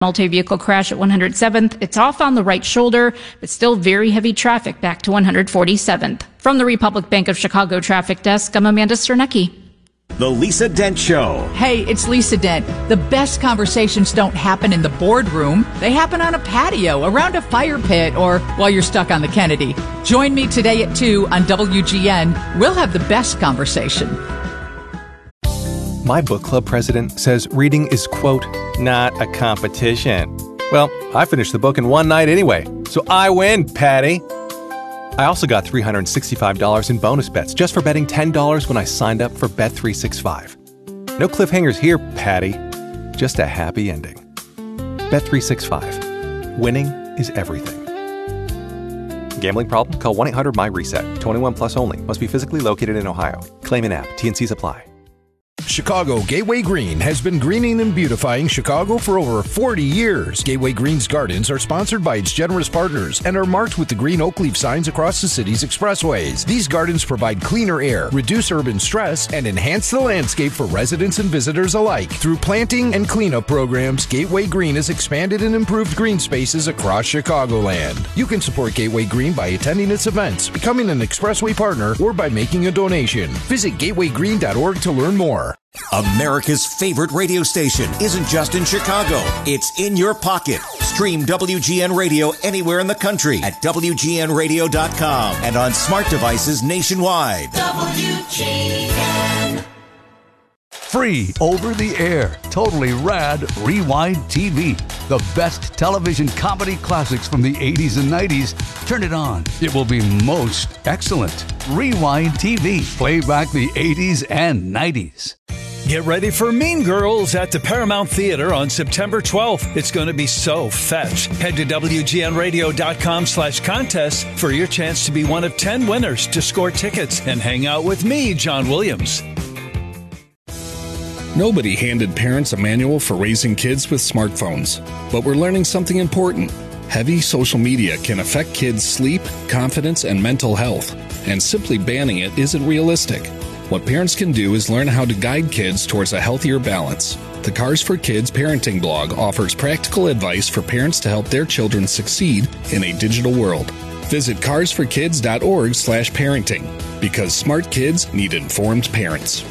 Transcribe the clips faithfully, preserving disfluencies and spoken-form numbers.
Multi-vehicle crash at one hundred seventh. It's off on the right shoulder, but still very heavy traffic back to one hundred forty-seventh. From the Republic Bank of Chicago Traffic Desk, I'm Amanda Sternecki. The Lisa Dent Show. Hey, it's Lisa Dent. The best conversations don't happen in the boardroom. They happen on a patio, around a fire pit, or while you're stuck on the Kennedy. Join me today at two on W G N. We'll have the best conversation. My book club president says reading is, quote, not a competition. Well, I finished the book in one night anyway, so I win, Patty. I also got three hundred sixty-five dollars in bonus bets just for betting ten dollars when I signed up for Bet three sixty-five. No cliffhangers here, Patty. Just a happy ending. Bet three sixty-five. Winning is everything. Gambling problem? Call one eight hundred M Y reset. twenty-one plus only. Must be physically located in Ohio. Claim in app. T and Cs apply. Chicago Gateway Green has been greening and beautifying Chicago for over forty years. Gateway Green's gardens are sponsored by its generous partners and are marked with the green oak leaf signs across the city's expressways. These gardens provide cleaner air, reduce urban stress, and enhance the landscape for residents and visitors alike. Through planting and cleanup programs, Gateway Green has expanded and improved green spaces across Chicagoland. You can support Gateway Green by attending its events, becoming an expressway partner, or by making a donation. Visit gateway green dot org to learn more. America's favorite radio station isn't just in Chicago. It's in your pocket. Stream W G N Radio anywhere in the country at W G N radio dot com and on smart devices nationwide. W G N. Free over the air, totally rad Rewind T V. The best television comedy classics from the eighties and nineties. Turn it on. It will be most excellent. Rewind T V. Play back the eighties and nineties. Get ready for Mean Girls at the Paramount Theater on September twelfth. It's going to be so fetch. Head to W G N radio dot com slash contest for your chance to be one of ten winners to score tickets and hang out with me, John Williams. Nobody handed parents a manual for raising kids with smartphones, but we're learning something important. Heavy social media can affect kids' sleep, confidence, and mental health, and simply banning it isn't realistic. What parents can do is learn how to guide kids towards a healthier balance. The Cars for Kids parenting blog offers practical advice for parents to help their children succeed in a digital world. Visit cars for kids dot org slash parenting, because smart kids need informed parents.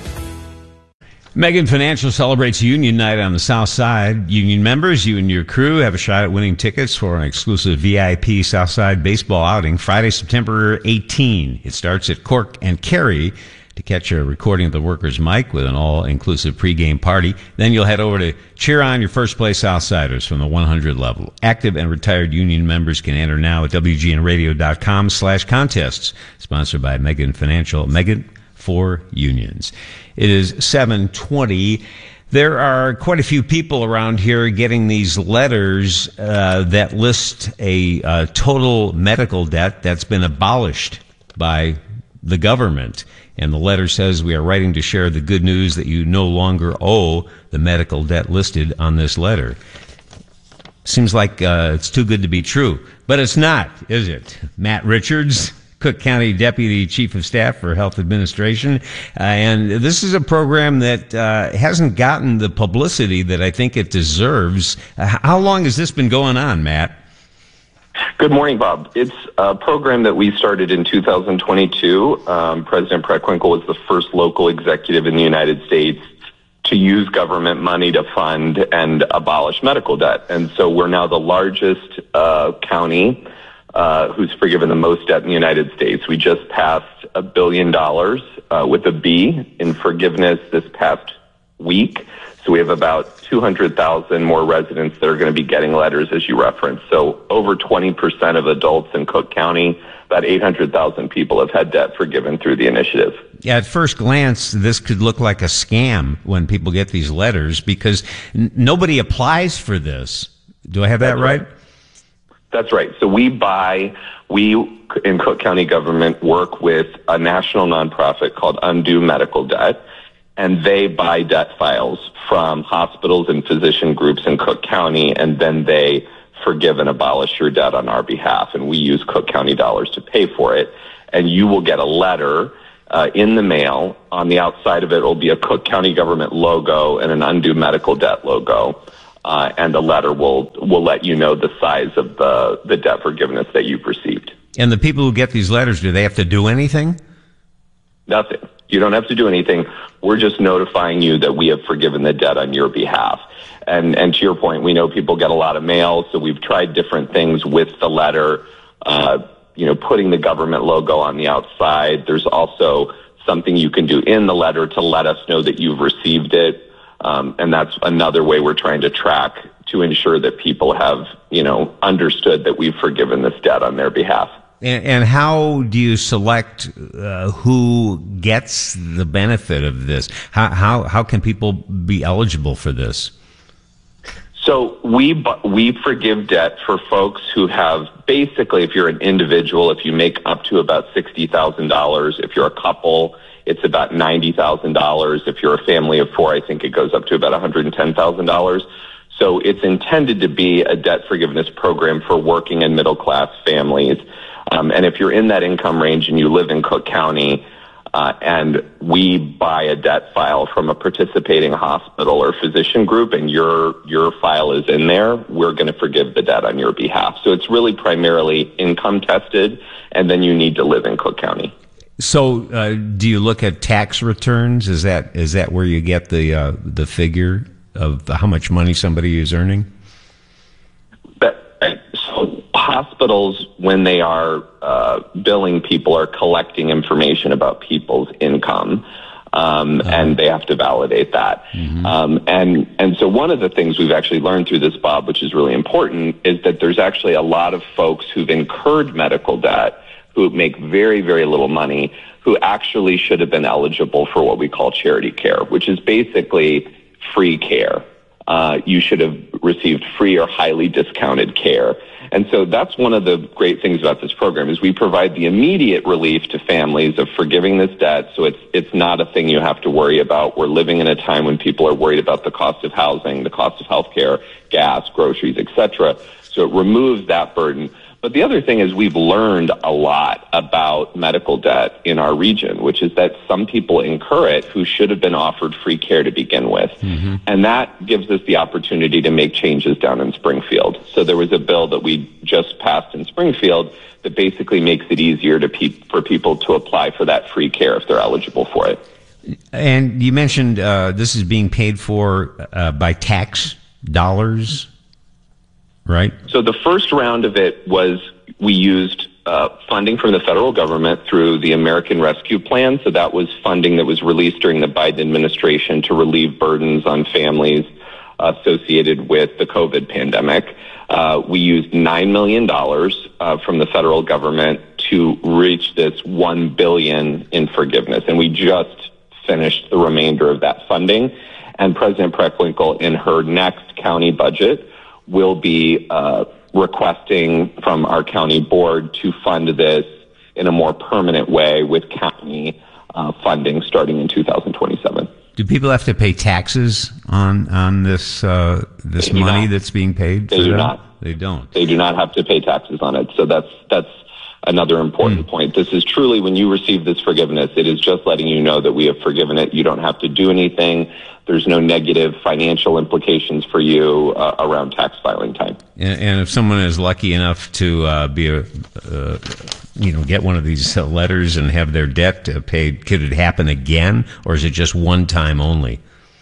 Megan Financial celebrates Union Night on the South Side. Union members, you and your crew have a shot at winning tickets for an exclusive V I P South Side baseball outing Friday, September eighteenth. It starts at Cork and Kerry to catch a recording of the Workers' Mic with an all-inclusive pregame party. Then you'll head over to cheer on your first-place Southsiders from the one hundred level. Active and retired Union members can enter now at W G N radio dot com slash contests. Sponsored by Megan Financial. Megan for Unions. It is seven twenty. There are quite a few people around here getting these letters uh, that list a uh, total medical debt that's been abolished by the government. And the letter says, we are writing to share the good news that you no longer owe the medical debt listed on this letter. Seems like uh, it's too good to be true. But it's not, is it? Matt Richards, Cook County Deputy Chief of Staff for Health Administration. Uh, and this is a program that uh, hasn't gotten the publicity that I think it deserves. Uh, how long has this been going on, Matt? Good morning, Bob. It's a program that we started in two thousand twenty-two. Um, President Preckwinkle was the first local executive in the United States to use government money to fund and abolish medical debt. And so we're now the largest uh, county uh, who's forgiven the most debt in the United States. We just passed a billion dollars uh, with a B in forgiveness this past week. So we have about two hundred thousand more residents that are going to be getting letters, as you referenced. So over twenty percent of adults in Cook County, about eight hundred thousand people have had debt forgiven through the initiative. Yeah, at first glance, this could look like a scam when people get these letters because n- nobody applies for this. Do I have that right? right? That's right. So we buy, we in Cook County government work with a national nonprofit called Undo Medical Debt. And they buy debt files from hospitals and physician groups in Cook County, and then they forgive and abolish your debt on our behalf. And we use Cook County dollars to pay for it. And you will get a letter uh, in the mail. On the outside of it will be a Cook County government logo and an Undo Medical Debt logo. uh, and the letter will will let you know the size of the, the debt forgiveness that you've received. And the people who get these letters, do they have to do anything? Nothing. You don't have to do anything. We're just notifying you that we have forgiven the debt on your behalf. And and to your point, we know people get a lot of mail, so we've tried different things with the letter, uh, you know, putting the government logo on the outside. There's also something you can do in the letter to let us know that you've received it. Um, and that's another way we're trying to track to ensure that people have, you know, understood that we've forgiven this debt on their behalf. And, and how do you select uh, who gets the benefit of this? How, how how can people be eligible for this? So we we forgive debt for folks who have basically, if you're an individual, if you make up to about sixty thousand dollars. If you're a couple, it's about ninety thousand dollars. If you're a family of four, I think it goes up to about one hundred ten thousand dollars. So it's intended to be a debt forgiveness program for working and middle class families. Um, and if you're in that income range and you live in Cook County, uh, and we buy a debt file from a participating hospital or physician group and your your file is in there, we're going to forgive the debt on your behalf. So it's really primarily income tested, and then you need to live in Cook County. So uh, do you look at tax returns? Is that is that where you get the uh, the figure of how much money somebody is earning? But, so hospitals, when they are uh, billing people, are collecting information about people's income, um, uh-huh. and they have to validate that. Mm-hmm. Um, and and so one of the things we've actually learned through this, Bob, which is really important, is that there's actually a lot of folks who've incurred medical debt who make very, very little money, who actually should have been eligible for what we call charity care, which is basically free care. Uh, you should have received free or highly discounted care. And so that's one of the great things about this program is we provide the immediate relief to families of forgiving this debt. So it's it's not a thing you have to worry about. We're living in a time when people are worried about the cost of housing, the cost of healthcare, gas, groceries, et cetera. So it removes that burden. But the other thing is we've learned a lot about medical debt in our region, which is that some people incur it who should have been offered free care to begin with. Mm-hmm. And that gives us the opportunity to make changes down in Springfield. So there was a bill that we just passed in Springfield that basically makes it easier to pe- for people to apply for that free care if they're eligible for it. And you mentioned uh, this is being paid for uh, by tax dollars. Right. So the first round of it was we used uh, funding from the federal government through the American Rescue Plan. So that was funding that was released during the Biden administration to relieve burdens on families associated with the COVID pandemic. Uh, we used nine million dollars uh, from the federal government to reach this one billion dollars in forgiveness. And we just finished the remainder of that funding. And President Preckwinkle, in her next county budget, will be uh, requesting from our county board to fund this in a more permanent way with county uh, funding starting in two thousand twenty-seven. Do people have to pay taxes on on this uh, this money not. that's being paid? They do them? not. They don't. They do not have to pay taxes on it. So that's that's another important mm. point. This is truly, when you receive this forgiveness, it is just letting you know that we have forgiven it. You don't have to do anything. There's no negative financial implications for you uh, around tax filing time. And, and if someone is lucky enough to uh, be a, uh, you know, get one of these uh, letters and have their debt uh, paid, could it happen again, or is it just one time only?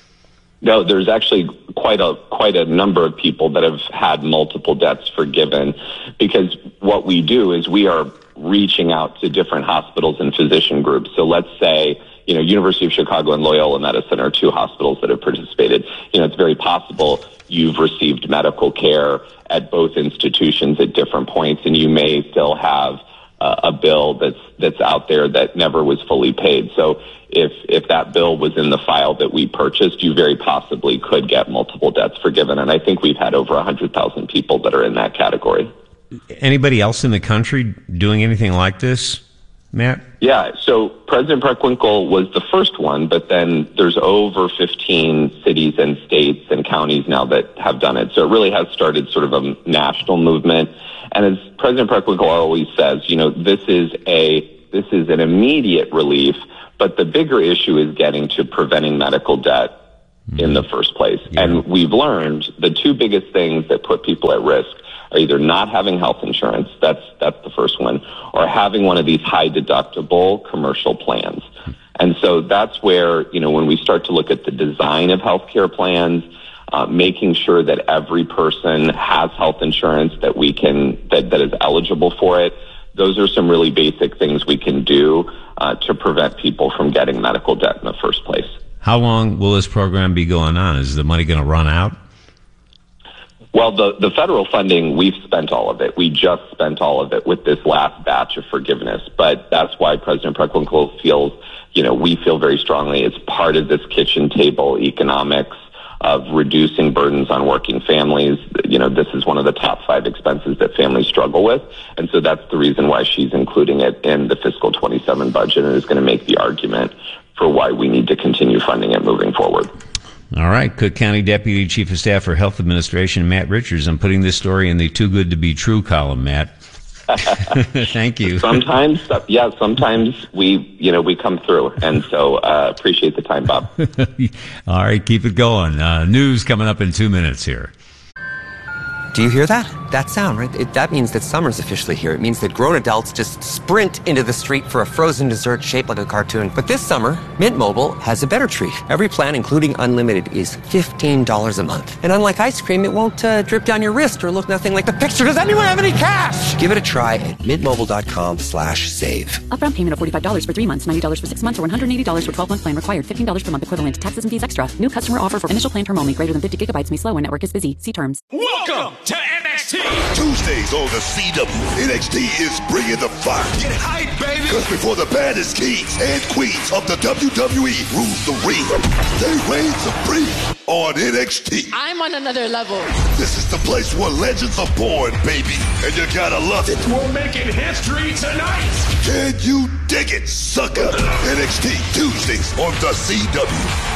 No, there's actually quite a quite a number of people that have had multiple debts forgiven, because what we do is we are reaching out to different hospitals and physician groups. So let's say, you know, University of Chicago and Loyola Medicine are two hospitals that have participated. You know, it's very possible you've received medical care at both institutions at different points, and you may still have uh, a bill that's that's out there that never was fully paid. So if if that bill was in the file that we purchased, you very possibly could get multiple debts forgiven. And I think we've had over one hundred thousand people that are in that category. Anybody else in the country doing anything like this, Matt? Yeah, so President Preckwinkle was the first one, but then there's over fifteen cities and states and counties now that have done it. So it really has started sort of a national movement. And as President Preckwinkle always says, you know, this is a this is an immediate relief, but the bigger issue is getting to preventing medical debt mm. in the first place. Yeah. And we've learned the two biggest things that put people at risk are either not having health insurance, that's that's the first one, or having one of these high deductible commercial plans. And so that's where, you know, when we start to look at the design of healthcare plans, uh, making sure that every person has health insurance that we can, that, that is eligible for it, those are some really basic things we can do uh, to prevent people from getting medical debt in the first place. How long will this program be going on? Is the money going to run out? Well, the, the federal funding, we've spent all of it. We just spent all of it with this last batch of forgiveness. But that's why President Preckwinkle feels, you know, we feel very strongly it's part of this kitchen table economics of reducing burdens on working families. You know, this is one of the top five expenses that families struggle with. And so that's the reason why she's including it in the fiscal twenty-seven budget and is going to make the argument for why we need to continue funding it moving forward. All right. Cook County Deputy Chief of Staff for Health Administration, Matt Richards. I'm putting this story in the Too Good to Be True column, Matt. Thank you. Sometimes, yeah, sometimes we, you know, we come through. And so uh, appreciate the time, Bob. All right. Keep it going. Uh, news coming up in two minutes here. Do you hear that? That sound, right? It, that means that summer's officially here. It means that grown adults just sprint into the street for a frozen dessert shaped like a cartoon. But this summer, Mint Mobile has a better treat. Every plan, including unlimited, is fifteen dollars a month. And unlike ice cream, it won't uh, drip down your wrist or look nothing like the picture. Does anyone have any cash? Give it a try at mintmobile.com slash save. Upfront payment of forty-five dollars for three months, ninety dollars for six months, or one hundred eighty dollars for twelve-month plan required. fifteen dollars per month equivalent. Taxes and fees extra. New customer offer for initial plan term only. Greater than fifty gigabytes may slow when network is busy. See terms. Welcome to N X T. Tuesdays on the C W. N X T is bringing the fire. Get hype, baby. Because before the baddest kings and queens of the W W E rules the ring, they reign supreme on N X T. I'm on another level. This is the place where legends are born, baby. And you gotta love it. We're making history tonight. Can you dig it, sucker? N X T Tuesdays on the C W.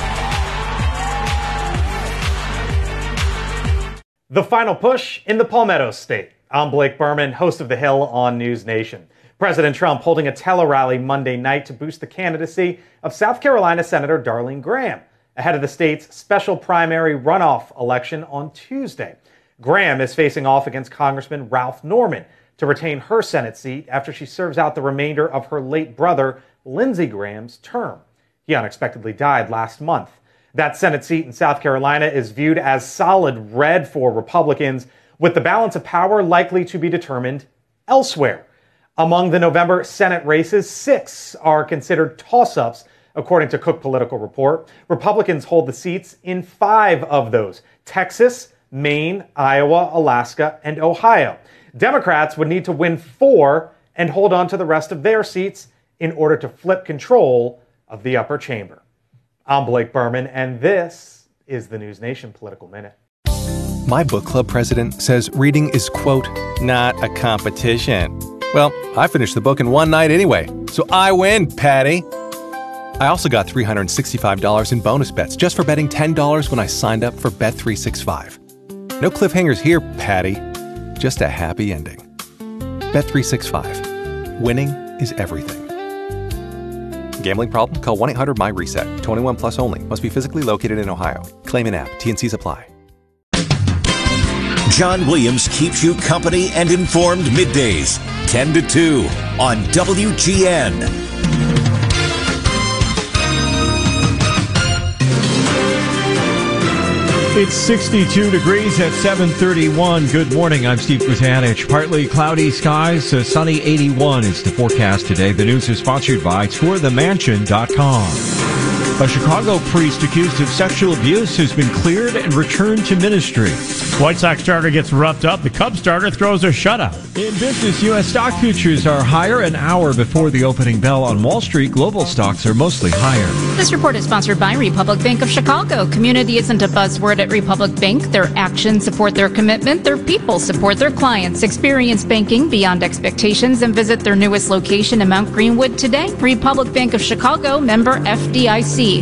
The final push in the Palmetto State. I'm Blake Berman, host of The Hill on News Nation. President Trump holding a tele-rally Monday night to boost the candidacy of South Carolina Senator Darlene Graham ahead of the state's special primary runoff election on Tuesday. Graham is facing off against Congressman Ralph Norman to retain her Senate seat after she serves out the remainder of her late brother, Lindsey Graham's term. He unexpectedly died last month. That Senate seat in South Carolina is viewed as solid red for Republicans, with the balance of power likely to be determined elsewhere. Among the November Senate races, six are considered toss-ups, according to Cook Political Report. Republicans hold the seats in five of those: Texas, Maine, Iowa, Alaska, and Ohio. Democrats would need to win four and hold on to the rest of their seats in order to flip control of the upper chamber. I'm Blake Berman, and this is the News Nation Political Minute. My book club president says reading is, quote, not a competition. Well, I finished the book in one night anyway, so I win, Patty. I also got three hundred sixty-five dollars in bonus bets just for betting ten dollars when I signed up for Bet three sixty-five. No cliffhangers here, Patty. Just a happy ending. Bet three sixty-five. Winning is everything. Gambling problem? Call one eight hundred my reset. twenty-one plus only. Must be physically located in Ohio. Claim in app. T N Cs apply. John Williams keeps you company and informed middays, ten to two on W G N. It's sixty-two degrees at seven thirty-one. Good morning. I'm Steve Kutanich. Partly cloudy skies, uh, sunny eighty-one is the forecast today. The news is sponsored by tour the mansion dot com. A Chicago priest accused of sexual abuse has been cleared and returned to ministry. White Sox starter gets roughed up. The Cubs starter throws a shutout. In business, U S stock futures are higher an hour before the opening bell on Wall Street. Global stocks are mostly higher. This report is sponsored by Republic Bank of Chicago. Community isn't a buzzword at Republic Bank. Their actions support their commitment. Their people support their clients. Experience banking beyond expectations and visit their newest location in Mount Greenwood today. Republic Bank of Chicago, member F D I C.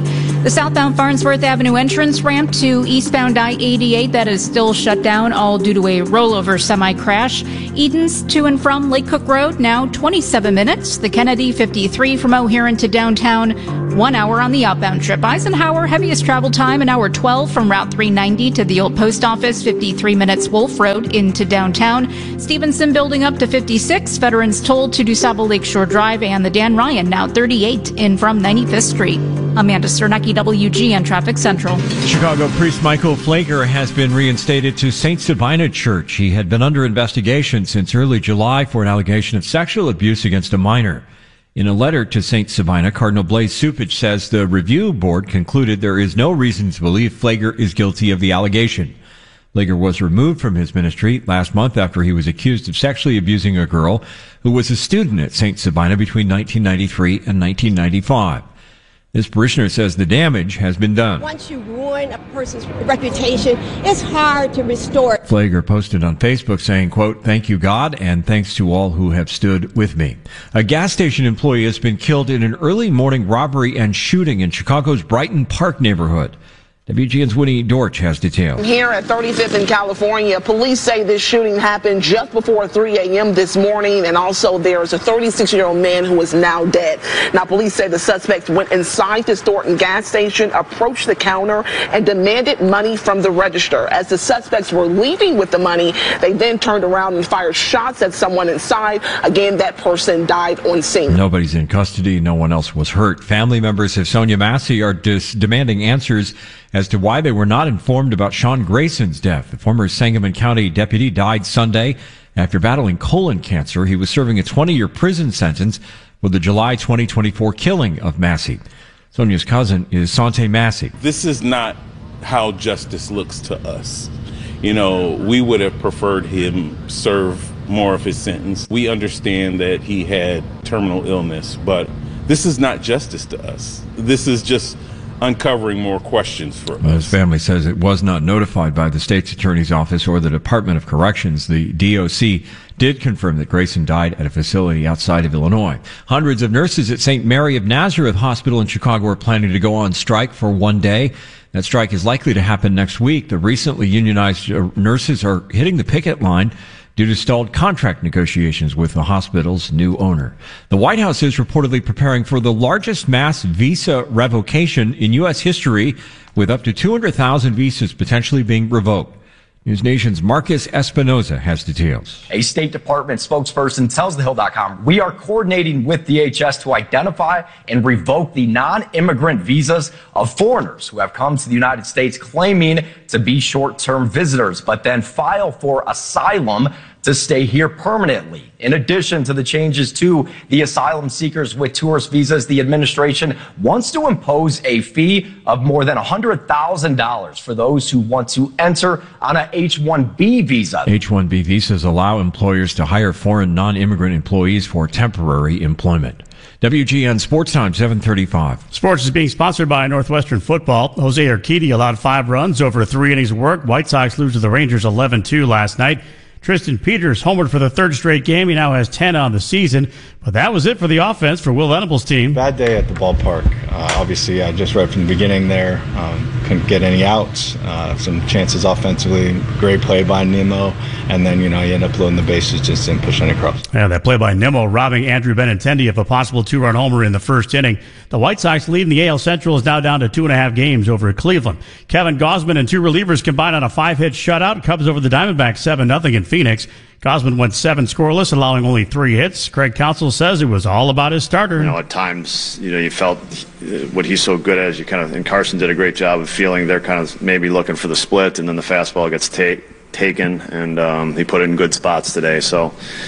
The southbound Farnsworth Avenue entrance ramp to eastbound I eighty-eight, that is still shut down, all due to a rollover semi-crash. Edens to and from Lake Cook Road, now twenty-seven minutes. The Kennedy fifty-three from O'Haron to downtown, one hour on the outbound trip. Eisenhower, heaviest travel time, an hour twelve from Route three ninety to the old post office, fifty-three minutes Wolf Road into downtown. Stevenson building up to fifty-six. Veterans toll to DuSable Lakeshore Drive, and the Dan Ryan now thirty-eight in from ninety-fifth Street. Amanda Cernecki, W G N Traffic Central. Chicago priest Michael Flager has been reinstated to Saint Sabina Church. He had been under investigation since early July for an allegation of sexual abuse against a minor. In a letter to Saint Sabina, Cardinal Blaise Cupich says the review board concluded there is no reason to believe Flager is guilty of the allegation. Flager was removed from his ministry last month after he was accused of sexually abusing a girl who was a student at Saint Sabina between nineteen ninety-three and nineteen ninety-five. This parishioner says the damage has been done. Once you ruin a person's reputation, it's hard to restore it. Flager posted on Facebook saying, quote, "Thank you, God, and thanks to all who have stood with me." A gas station employee has been killed in an early morning robbery and shooting in Chicago's Brighton Park neighborhood. W G N's Winnie Dorch has details. Here at thirty-fifth in California, police say this shooting happened just before three a.m. this morning, and also there is a thirty-six-year-old man who is now dead. Now, police say the suspects went inside the Thornton gas station, approached the counter, and demanded money from the register. As the suspects were leaving with the money, they then turned around and fired shots at someone inside. Again, that person died on scene. Nobody's in custody. No one else was hurt. Family members of Sonia Massey are dis- demanding answers as to why they were not informed about Sean Grayson's death. The former Sangamon County deputy died Sunday after battling colon cancer. He was serving a twenty-year prison sentence for the July twenty twenty-four killing of Massey. Sonia's cousin is Sante Massey. This is not how justice looks to us. You know, we would have preferred him serve more of his sentence. We understand that he had terminal illness, but this is not justice to us. This is just uncovering more questions for us. Well, his family says it was not notified by the state's attorney's office or the Department of Corrections. The D O C did confirm that Grayson died at a facility outside of Illinois. Hundreds of nurses at Saint Mary of Nazareth Hospital in Chicago are planning to go on strike for one day. That strike is likely to happen next week. The recently unionized nurses are hitting the picket line due to stalled contract negotiations with the hospital's new owner. The White House is reportedly preparing for the largest mass visa revocation in U S history, with up to two hundred thousand visas potentially being revoked. News Nation's Marcus Espinoza has details. A State Department spokesperson tells The Hill dot com, "We are coordinating with D H S to identify and revoke the non-immigrant visas of foreigners who have come to the United States claiming to be short-term visitors, but then file for asylum to stay here permanently." In addition to the changes to the asylum seekers with tourist visas, the administration wants to impose a fee of more than one hundred thousand dollars for those who want to enter on a H one B visa. H one B visas allow employers to hire foreign non-immigrant employees for temporary employment. W G N Sports Time, seven thirty-five. Sports is being sponsored by Northwestern Football. Jose Urquidy allowed five runs over three innings of work. White Sox lose to the Rangers eleven two last night. Tristan Peters homered for the third straight game. He now has ten on the season. But that was it for the offense for Will Venable's team. Bad day at the ballpark. Uh, obviously, I just read from the beginning there. Um, couldn't get any outs. Uh, some chances offensively. Great play by Nimmo. And then, you know, you end up loading the bases, just didn't push any across. Yeah, that play by Nimmo robbing Andrew Benintendi of a possible two-run homer in the first inning. The White Sox lead in the A L Central is now down to two and a half games over Cleveland. Kevin Gausman and two relievers combined on a five-hit shutout. Cubs over the Diamondbacks seven nothing in Phoenix. Gausman went seven scoreless, allowing only three hits. Craig Counsell says it was all about his starter. You know, at times, you know, you felt what he's so good at is you kind of, and Carson did a great job of feeling they're kind of maybe looking for the split, and then the fastball gets ta- taken, and um, he put it in good spots today. So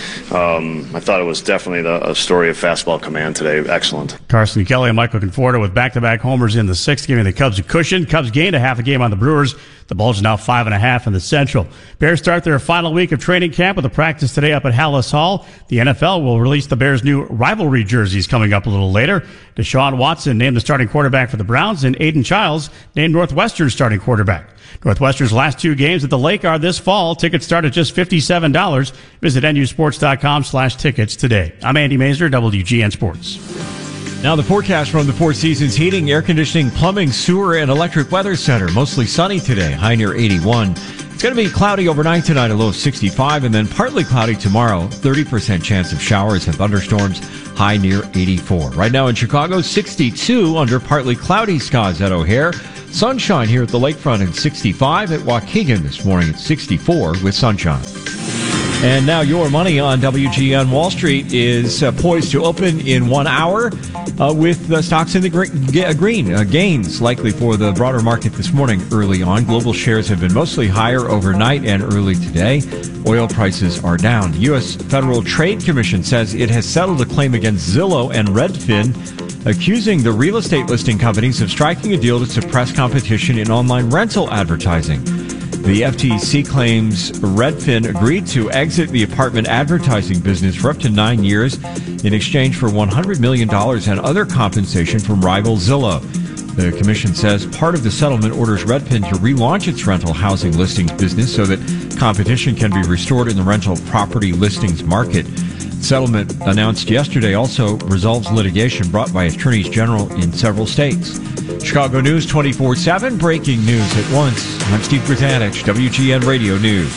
um, I thought it was definitely the, a story of fastball command today. Excellent. Carson Kelly and Michael Conforto with back-to-back homers in the sixth, giving the Cubs a cushion. Cubs gained a half a game on the Brewers. The Bulls are now five and a half in the Central. Bears start their final week of training camp with a practice today up at Hallis Hall. The N F L will release the Bears' new rivalry jerseys coming up a little later. Deshaun Watson named the starting quarterback for the Browns, and Aiden Childs named Northwestern's starting quarterback. Northwestern's last two games at the Lake are this fall. Tickets start at just fifty-seven dollars. Visit N U sports dot com slash tickets today. I'm Andy Mazur, W G N Sports. Now the forecast from the Four Seasons Heating, Air Conditioning, Plumbing, Sewer, and Electric Weather Center. Mostly sunny today, high near eighty-one. It's going to be cloudy overnight tonight, a low of sixty-five, and then partly cloudy tomorrow. thirty percent chance of showers and thunderstorms, high near eighty-four. Right now in Chicago, sixty-two under partly cloudy skies at O'Hare. Sunshine here at the lakefront at sixty-five. At Waukegan this morning at sixty-four with sunshine. And now your money on W G N Wall Street is uh, poised to open in one hour uh, with uh, stocks in the green, green uh, gains likely for the broader market this morning early on. Global shares have been mostly higher overnight and early today. Oil prices are down. The U S Federal Trade Commission says it has settled a claim against Zillow and Redfin, accusing the real estate listing companies of striking a deal to suppress competition in online rental advertising. The F T C claims Redfin agreed to exit the apartment advertising business for up to nine years in exchange for one hundred million dollars and other compensation from rival Zillow. The commission says part of the settlement orders Redfin to relaunch its rental housing listings business so that competition can be restored in the rental property listings market. Settlement announced yesterday also resolves litigation brought by attorneys general in several states. Chicago News twenty-four seven, breaking news at once. I'm Steve Grzanich, W G N Radio News.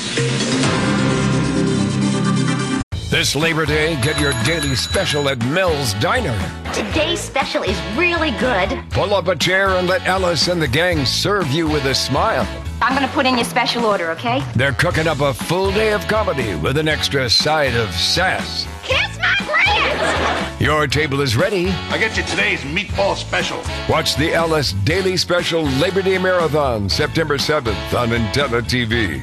This Labor Day, get your daily special at Mel's Diner. Today's special is really good. Pull up a chair and let Alice and the gang serve you with a smile. I'm going to put in your special order, okay? They're cooking up a full day of comedy with an extra side of sass. Kiss my grits! Your table is ready. I get you today's meatball special. Watch the Alice Daily Special Labor Day Marathon, September seventh on Intella T V.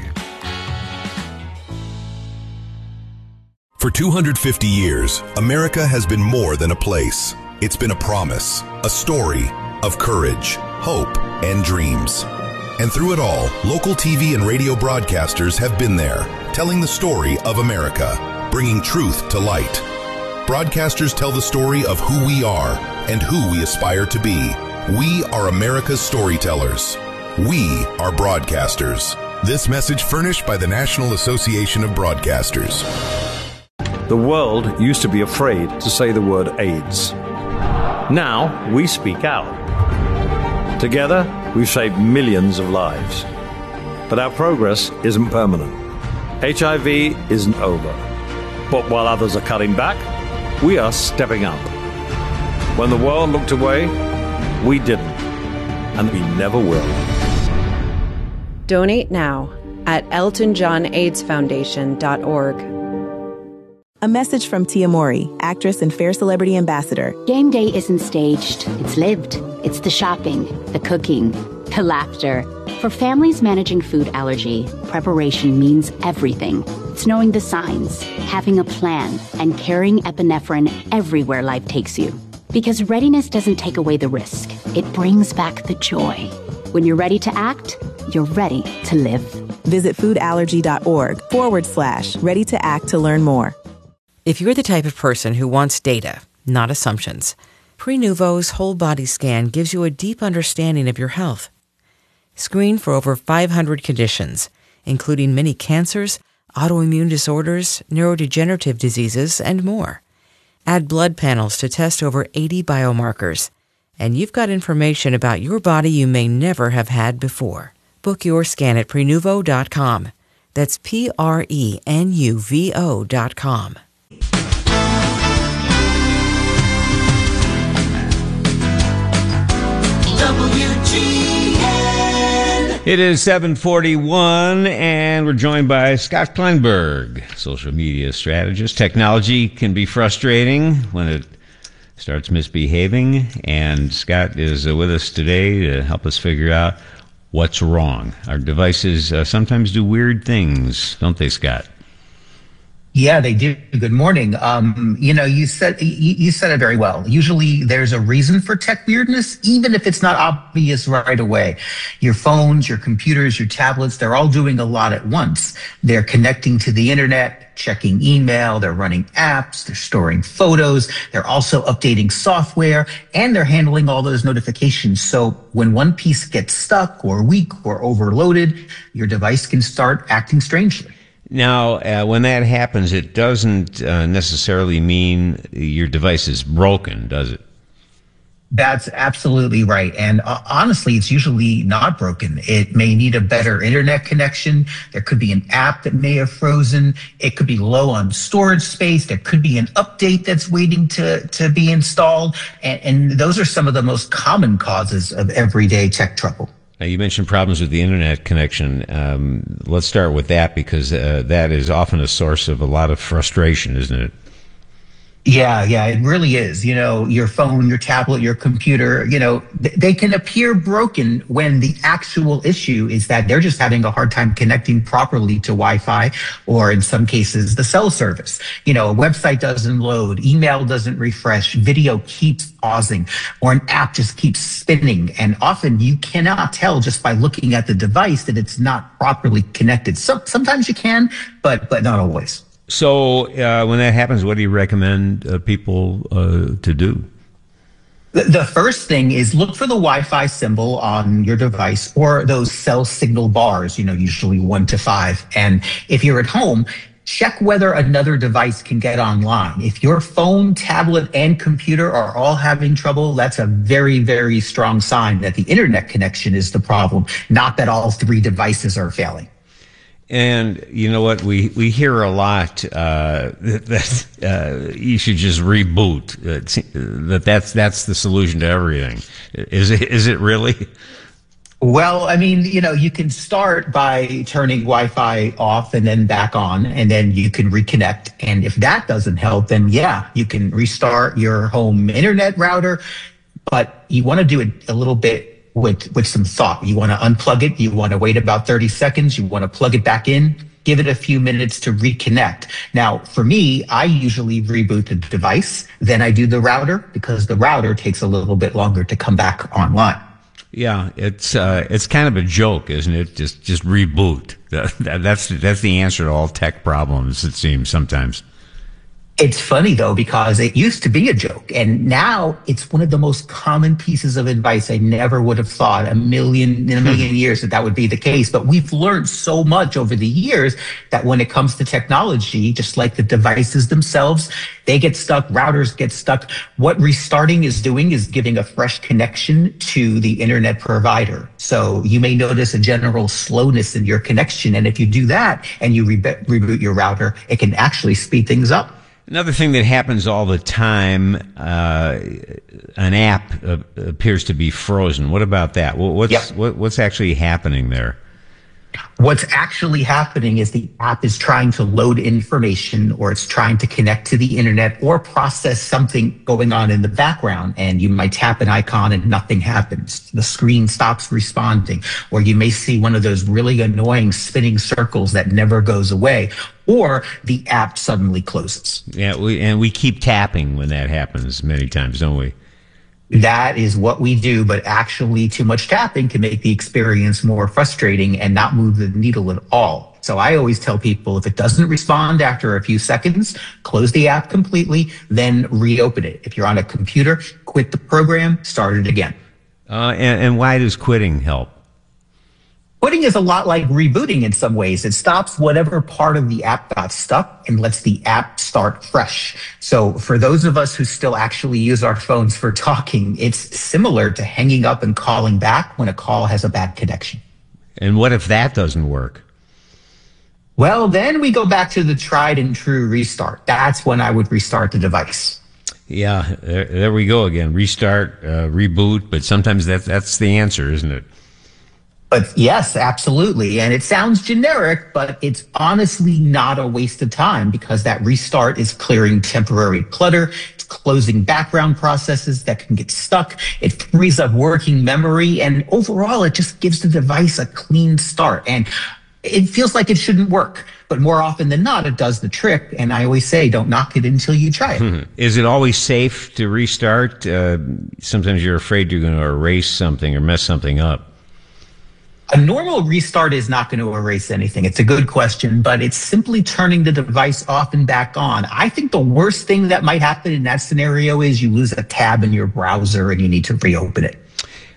For two hundred fifty years, America has been more than a place. It's been a promise, a story of courage, hope, and dreams. And through it all, local T V and radio broadcasters have been there, telling the story of America, bringing truth to light. Broadcasters tell the story of who we are and who we aspire to be. We are America's storytellers. We are broadcasters. This message furnished by the National Association of Broadcasters. The world used to be afraid to say the word AIDS. Now we speak out. Together, we've saved millions of lives. But our progress isn't permanent. H I V isn't over. But while others are cutting back, we are stepping up. When the world looked away, we didn't. And we never will. Donate now at elton john aids foundation dot org. A message from Tia Mori, actress and Fair Celebrity Ambassador. Game day isn't staged. It's lived. It's the shopping, the cooking, the laughter. For families managing food allergy, preparation means everything. It's knowing the signs, having a plan, and carrying epinephrine everywhere life takes you. Because readiness doesn't take away the risk. It brings back the joy. When you're ready to act, you're ready to live. Visit foodallergy.org forward slash ready to act to learn more. If you're the type of person who wants data, not assumptions, Prenuvo's whole body scan gives you a deep understanding of your health. Screen for over five hundred conditions, including many cancers, autoimmune disorders, neurodegenerative diseases, and more. Add blood panels to test over eighty biomarkers, and you've got information about your body you may never have had before. Book your scan at Prenuvo dot com. That's P R E N U V O dot com. W G N. It is seven forty-one, and we're joined by Scott Kleinberg, social media strategist. Technology can be frustrating when it starts misbehaving, and Scott is uh, with us today to help us figure out what's wrong. Our devices uh, sometimes do weird things, don't they, Scott? Yeah, they do. Good morning. Um, you know, you said you, you said it very well. Usually there's a reason for tech weirdness, even if it's not obvious right away. Your phones, your computers, your tablets, they're all doing a lot at once. They're connecting to the internet, checking email, they're running apps, they're storing photos, they're also updating software, and they're handling all those notifications. So when one piece gets stuck or weak or overloaded, your device can start acting strangely. Now, uh, when that happens, it doesn't uh, necessarily mean your device is broken, does it? That's absolutely right. And uh, honestly, it's usually not broken. It may need a better internet connection. There could be an app that may have frozen. It could be low on storage space. There could be an update that's waiting to, to be installed. And, and those are some of the most common causes of everyday tech trouble. Now, you mentioned problems with the internet connection. Um, let's start with that because uh, that is often a source of a lot of frustration, isn't it? Yeah, yeah, it really is. You know, your phone, your tablet, your computer, you know, th- they can appear broken when the actual issue is that they're just having a hard time connecting properly to Wi-Fi or in some cases the cell service. You know, a website doesn't load, email doesn't refresh, video keeps pausing, or an app just keeps spinning. And often you cannot tell just by looking at the device that it's not properly connected. So, sometimes you can, but but not always. So uh, when that happens, what do you recommend uh, people uh, to do? The, the first thing is look for the Wi-Fi symbol on your device or those cell signal bars, you know, usually one to five. And if you're at home, check whether another device can get online. If your phone, tablet, and computer are all having trouble, that's a very, very strong sign that the internet connection is the problem, not that all three devices are failing. And you know what? We, we hear a lot uh, that uh, you should just reboot. Uh, that that's that's the solution to everything. Is it? Is it really? Well, I mean, you know, you can start by turning Wi-Fi off and then back on, and then you can reconnect. And if that doesn't help, then yeah, you can restart your home internet router. But you want to do it a little bit with with some thought. You want to unplug it. You want to wait about thirty seconds. You want to plug it back in. Give it a few minutes to reconnect. Now, for me, I usually reboot the device. Then I do the router because the router takes a little bit longer to come back online. Yeah, it's uh, it's kind of a joke, isn't it? Just just reboot. That, that's that's the answer to all tech problems, it seems sometimes. It's funny, though, because it used to be a joke, and now it's one of the most common pieces of advice. I never would have thought a million in a million years that that would be the case. But we've learned so much over the years that when it comes to technology, just like the devices themselves, they get stuck, routers get stuck. What restarting is doing is giving a fresh connection to the internet provider. So you may notice a general slowness in your connection. And if you do that and you re- reboot your router, it can actually speed things up. Another thing that happens all the time, uh, an app uh, appears to be frozen. What about that? What's yep. what, what's actually happening there? What's actually happening is the app is trying to load information, or it's trying to connect to the internet or process something going on in the background. And you might tap an icon and nothing happens. The screen stops responding, or you may see one of those really annoying spinning circles that never goes away, or the app suddenly closes. Yeah, we, and we keep tapping when that happens many times, don't we? That is what we do, but actually too much tapping can make the experience more frustrating and not move the needle at all. So I always tell people if it doesn't respond after a few seconds, close the app completely, then reopen it. If you're on a computer, quit the program, start it again. Uh, and, and why does quitting help? Quitting is a lot like rebooting in some ways. It stops whatever part of the app got stuck and lets the app start fresh. So for those of us who still actually use our phones for talking, it's similar to hanging up and calling back when a call has a bad connection. And what if that doesn't work? Well, then we go back to the tried and true restart. That's when I would restart the device. Yeah, there, there we go again. Restart, uh, reboot, but sometimes that, that's the answer, isn't it? But yes, absolutely. And it sounds generic, but it's honestly not a waste of time because that restart is clearing temporary clutter. It's closing background processes that can get stuck. It frees up working memory. And overall, it just gives the device a clean start. And it feels like it shouldn't work, but more often than not, it does the trick. And I always say, don't knock it until you try it. Hmm. Is it always safe to restart? Uh, sometimes you're afraid you're going to erase something or mess something up. A normal restart is not going to erase anything. It's a good question, but it's simply turning the device off and back on. I think the worst thing that might happen in that scenario is you lose a tab in your browser and you need to reopen it.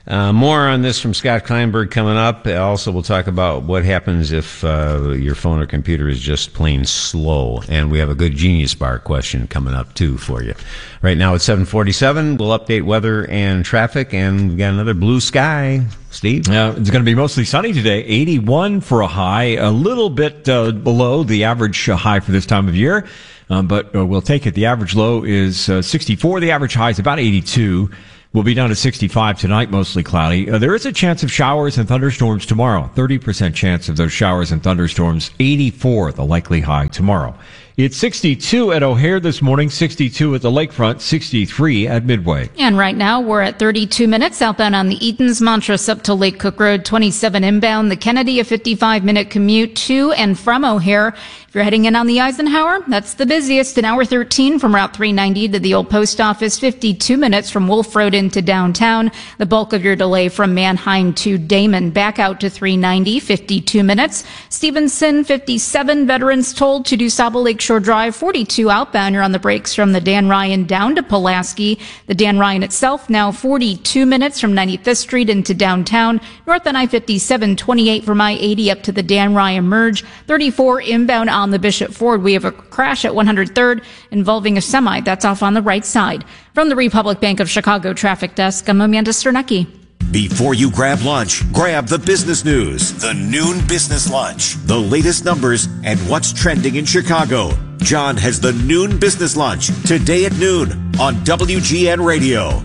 Uh, more on this from Scott Kleinberg coming up. Also, we'll talk about what happens if uh, your phone or computer is just plain slow. And we have a good Genius Bar question coming up, too, for you. Right now it's seven forty-seven. We'll update weather and traffic, and we got another blue sky. Steve? Uh, it's going to be mostly sunny today. eighty-one for a high, a little bit uh, below the average uh, high for this time of year. Um, but uh, we'll take it. The average low is uh, sixty-four. The average high is about eighty-two. We'll be down to sixty-five tonight, mostly cloudy. Uh, there is a chance of showers and thunderstorms tomorrow. thirty percent chance of those showers and thunderstorms. eighty-four, the likely high tomorrow. It's sixty-two at O'Hare this morning, sixty-two at the lakefront, sixty-three at Midway. And right now we're at thirty-two minutes outbound on the Edens, Montrose up to Lake Cook Road, twenty-seven inbound. The Kennedy, a fifty-five minute commute to and from O'Hare. If you're heading in on the Eisenhower, that's the busiest. An hour thirteen from Route three ninety to the old post office, fifty-two minutes from Wolf Road into downtown. The bulk of your delay from Manheim to Damon. Back out to three ninety, fifty-two minutes. Stevenson, fifty-seven. Veterans told to DuSable Lakeshore Drive, forty-two outbound. You're on the brakes from the Dan Ryan down to Pulaski. The Dan Ryan itself now forty-two minutes from ninety-fifth Street into downtown. North on I fifty-seven, twenty-eight from I eighty up to the Dan Ryan merge. thirty-four inbound on the Bishop Ford. We have a crash at one hundred third involving a semi. That's off on the right side. From the Republic Bank of Chicago Traffic Desk, I'm Amanda Sternecki. Before you grab lunch, grab the business news. The Noon Business Lunch. The latest numbers and what's trending in Chicago. John has the Noon Business Lunch today at noon on W G N Radio.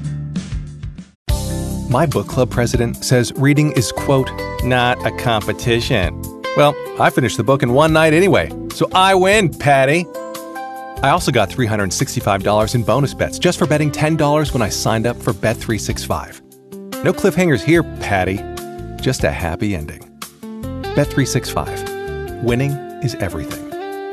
My book club president says reading is, quote, not a competition. Well, I finished the book in one night anyway, so I win, Patty. I also got three hundred sixty-five dollars in bonus bets just for betting ten dollars when I signed up for Bet three sixty-five. No cliffhangers here, Patty. Just a happy ending. Bet three sixty-five. Winning is everything.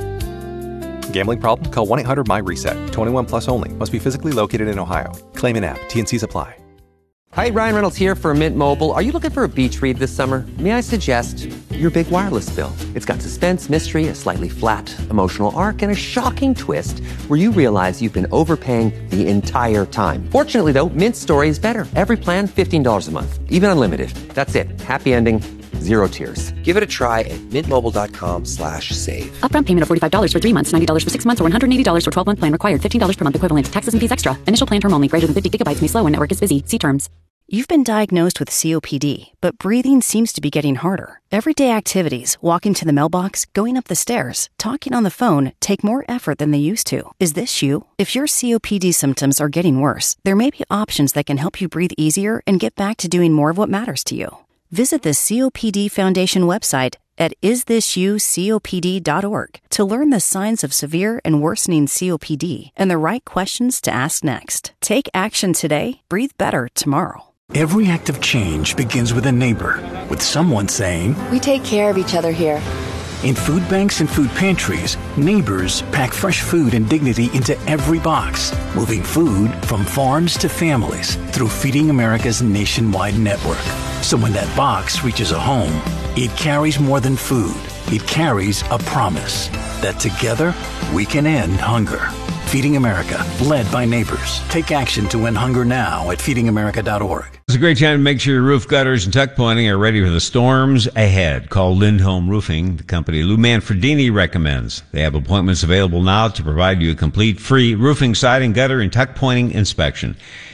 Gambling problem? Call one eight hundred my reset. twenty-one plus only. Must be physically located in Ohio. Claim in app. T and Cs apply. Hi, Ryan Reynolds here for Mint Mobile. Are you looking for a beach read this summer? May I suggest your big wireless bill? It's got suspense, mystery, a slightly flat emotional arc, and a shocking twist where you realize you've been overpaying the entire time. Fortunately, though, Mint's story is better. Every plan, fifteen dollars a month, even unlimited. That's it. Happy ending, zero tears. Give it a try at mintmobile.com slash save. Upfront payment of forty-five dollars for three months, ninety dollars for six months, or one hundred eighty dollars for twelve-month plan required. fifteen dollars per month equivalent. Taxes and fees extra. Initial plan term only. Greater than fifty gigabytes may slow when network is busy. See terms. You've been diagnosed with C O P D, but breathing seems to be getting harder. Everyday activities, walking to the mailbox, going up the stairs, talking on the phone, take more effort than they used to. Is this you? If your C O P D symptoms are getting worse, there may be options that can help you breathe easier and get back to doing more of what matters to you. Visit the C O P D Foundation website at is this you C O P D dot org to learn the signs of severe and worsening C O P D and the right questions to ask next. Take action today. Breathe better tomorrow. Every act of change begins with a neighbor, with someone saying, "We take care of each other here." In food banks and food pantries, neighbors pack fresh food and dignity into every box, moving food from farms to families through Feeding America's nationwide network. So when that box reaches a home, it carries more than food. It carries a promise that together we can end hunger. Feeding America, led by neighbors. Take action to end hunger now at feeding america dot org. It's a great time to make sure your roof gutters and tuck pointing are ready for the storms ahead. Call Lindholm Roofing, the company Lou Manfredini recommends. They have appointments available now to provide you a complete free roofing, siding, gutter, and tuck pointing inspection.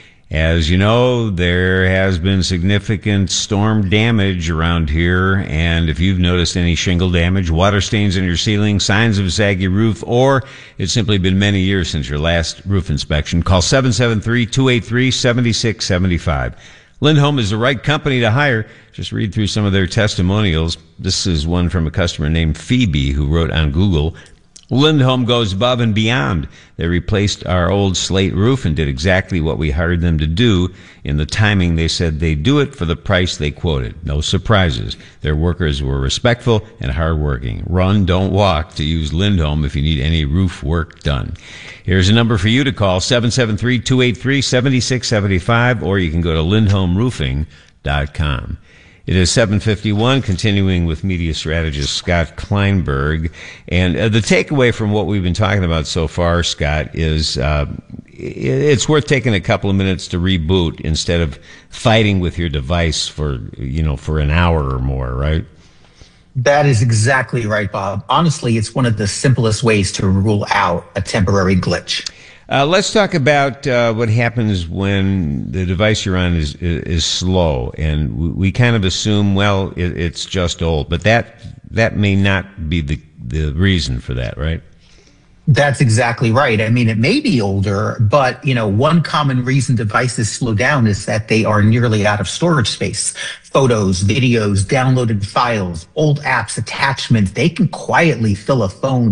As you know, there has been significant storm damage around here, and if you've noticed any shingle damage, water stains in your ceiling, signs of a saggy roof, or it's simply been many years since your last roof inspection, call seven seven three, two eight three, seven six seven five. Lindholm is the right company to hire. Just read through some of their testimonials. This is one from a customer named Phoebe who wrote on Google, Lindholm goes above and beyond. They replaced our old slate roof and did exactly what we hired them to do. In the timing they said they'd do it for the price they quoted. No surprises. Their workers were respectful and hardworking. Run, don't walk to use Lindholm if you need any roof work done. Here's a number for you to call, seven seven three, two eight three, seven six seven five, or you can go to lindholm roofing dot com. It is seven fifty-one, continuing with media strategist Scott Kleinberg. And uh, the takeaway from what we've been talking about so far, Scott, is uh, it's worth taking a couple of minutes to reboot instead of fighting with your device for, you know, for an hour or more, right? That is exactly right, Bob. Honestly, it's one of the simplest ways to rule out a temporary glitch. Uh, let's talk about uh, what happens when the device you're on is is, is slow, and we, we kind of assume, well, it, it's just old, but that that may not be the the reason for that, right? That's exactly right. I mean, it may be older, but, you know, one common reason devices slow down is that they are nearly out of storage space. Photos, videos, downloaded files, old apps, attachments, they can quietly fill a phone